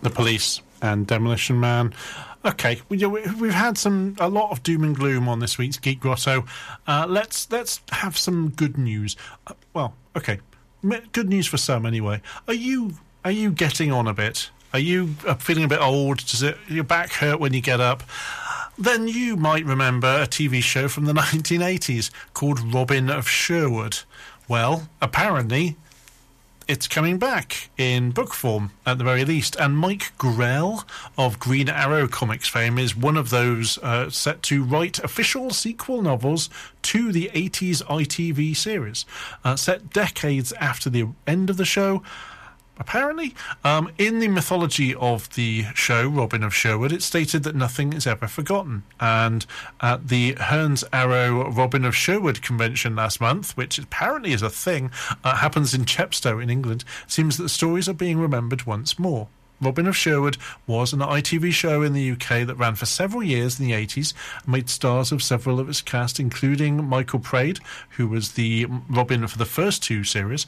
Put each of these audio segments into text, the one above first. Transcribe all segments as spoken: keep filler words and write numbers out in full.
The Police and Demolition Man. Okay, we, we've had some a lot of doom and gloom on this week's Geek Grotto. Uh, let's let's have some good news. Uh, well, okay, good news for some anyway. Are you are you getting on a bit? Are you uh, feeling a bit old? Does it your back hurt when you get up? Then you might remember a T V show from the nineteen eighties called Robin of Sherwood. Well, apparently it's coming back in book form, at the very least. And Mike Grell of Green Arrow comics fame is one of those uh, set to write official sequel novels to the eighties I T V series, uh, set decades after the end of the show. Apparently, um, in the mythology of the show, Robin of Sherwood, it's stated that nothing is ever forgotten. And at the Hearns Arrow Robin of Sherwood convention last month, which apparently is a thing, uh, happens in Chepstow in England, it seems that the stories are being remembered once more. Robin of Sherwood was an I T V show in the U K that ran for several years in the eighties and made stars of several of its cast, including Michael Praed, who was the Robin for the first two series.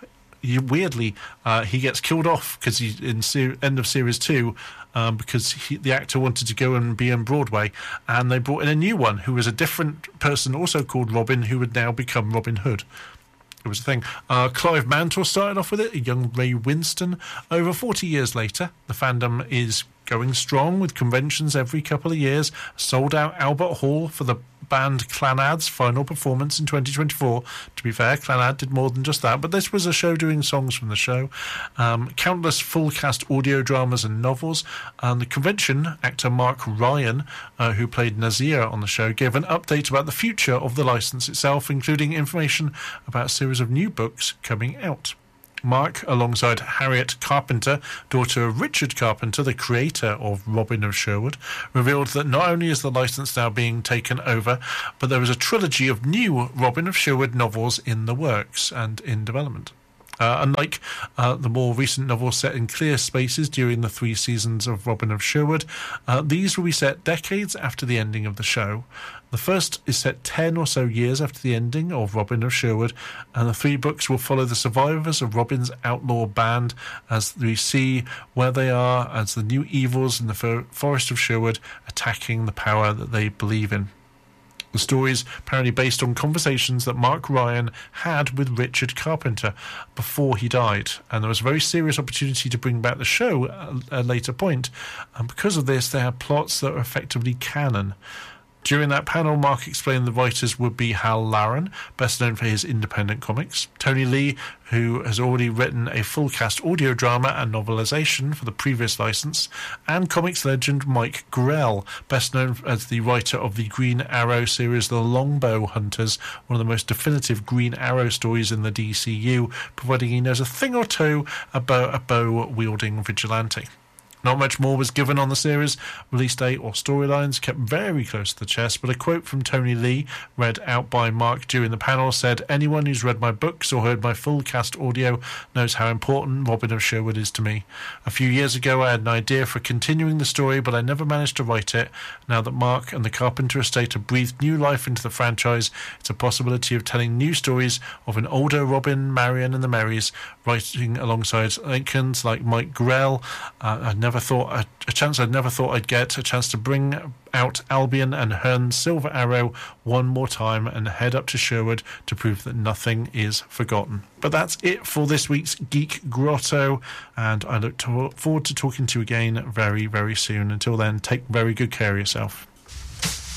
Weirdly, uh, he gets killed off because he's in ser- end of series two um, because he, the actor wanted to go and be on Broadway, and they brought in a new one who was a different person, also called Robin, who would now become Robin Hood. It was a thing. Uh, Clive Mantle started off with it, a young Ray Winston. Over forty years later, the fandom is going strong with conventions every couple of years. Sold out Albert Hall for the band Clanad's final performance in twenty twenty-four. To be fair, Clanad did more than just that, but this was a show doing songs from the show. Um, countless full cast audio dramas and novels. And the convention, actor Mark Ryan, uh, who played Nazir on the show, gave an update about the future of the license itself, including information about a series of new books coming out. Mark, alongside Harriet Carpenter, daughter of Richard Carpenter, the creator of Robin of Sherwood, revealed that not only is the license now being taken over, but there is a trilogy of new Robin of Sherwood novels in the works and in development. Uh, unlike uh, the more recent novels set in clear spaces during the three seasons of Robin of Sherwood, uh, these will be set decades after the ending of the show. The first is set ten or so years after the ending of Robin of Sherwood, and the three books will follow the survivors of Robin's outlaw band as we see where they are as the new evils in the forest of Sherwood attacking the power that they believe in. The story is apparently based on conversations that Mark Ryan had with Richard Carpenter before he died, and there was a very serious opportunity to bring back the show at a later point, and because of this they had plots that are effectively canon. During that panel, Mark explained the writers would be Hal Larron, best known for his independent comics, Tony Lee, who has already written a full-cast audio drama and novelization for the previous license, and comics legend Mike Grell, best known as the writer of the Green Arrow series The Longbow Hunters, one of the most definitive Green Arrow stories in the D C U, providing he knows a thing or two about a bow-wielding vigilante. Not much more was given on the series, release date or storylines kept very close to the chest, but a quote from Tony Lee, read out by Mark during the panel, said, "Anyone who's read my books or heard my full cast audio knows how important Robin of Sherwood is to me. A few years ago I had an idea for continuing the story, but I never managed to write it. Now that Mark and the Carpenter estate have breathed new life into the franchise, it's a possibility of telling new stories of an older Robin, Marion and the Merrys, writing alongside icons like Mike Grell. Uh, I never thought a, a chance I'd never thought I'd get, a chance to bring out Albion and Hearn's Silver Arrow one more time and head up to Sherwood to prove that nothing is forgotten." But that's it for this week's Geek Grotto, and I look to- forward to talking to you again very, very soon. Until then, take very good care of yourself.